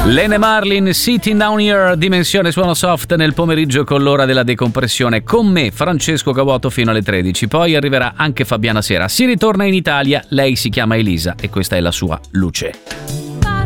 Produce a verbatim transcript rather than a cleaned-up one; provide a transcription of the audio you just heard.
Lene Marlin, Sitting Down Here, dimensione suono soft nel pomeriggio con l'ora della decompressione. Con me, Francesco Cavuoto, fino alle tredici. Poi arriverà anche Fabiana Sera. Si ritorna in Italia, lei si chiama Elisa e questa è la sua Luce.